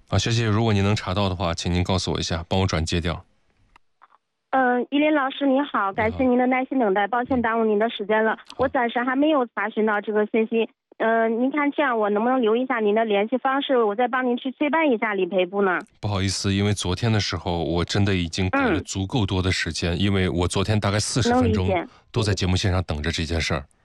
啊，小姐姐，如果您能查到的话，请您告诉我一下，帮我转接掉。 依林老师你好，感谢您的耐心等待，抱歉耽误您的时间了，我暂时还没有查询到这个信息。您看这样我能不能留一下您的联系方式，我再帮您去催办一下理赔部呢？ 不好意思，因为昨天的时候我真的已经给了足够多的时间，因为我昨天大概40分钟都在节目线上等着这件事儿。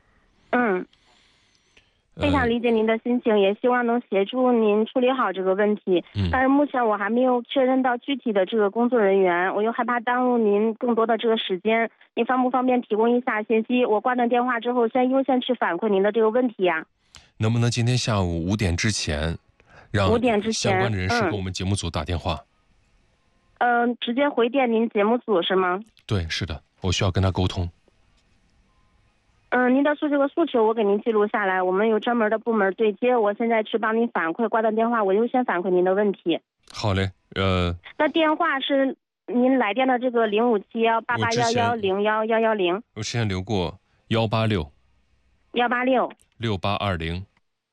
非常理解您的心情，也希望能协助您处理好这个问题。但是目前我还没有确认到具体的这个工作人员，我又害怕耽误您更多的这个时间，您方不方便提供一下信息？我挂断电话之后，先优先去反馈您的这个问题呀。 能不能今天下午5点之前，让相关的人士给我们节目组打电话？ 直接回电您节目组是吗？ 对，是的，我需要跟他沟通。 您的这个诉求我给您记录下来，我们有专门的部门对接，我现在去帮您反馈，挂断电话我优先反馈您的问题。 好嘞， 那电话是您来电的这个057188110110。 我之前留过186 6820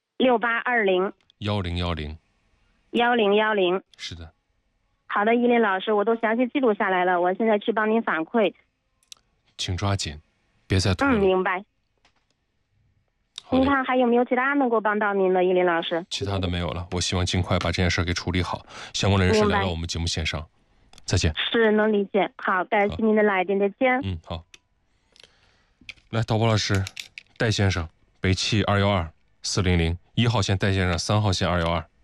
1010。 是的。 好的，依林老师，我都详细记录下来了，我现在去帮您反馈。 请抓紧，别再拖了。 明白。您看还有没有其他能够帮到您的，依林老师？ 其他的没有了，我希望尽快把这件事给处理好。相关的人士来到我们节目线上，再见。 是，能理解。好，感谢您的来电，再见。 好。来，导播老师，戴先生，北汽212 400，1号线戴先生，3号线212。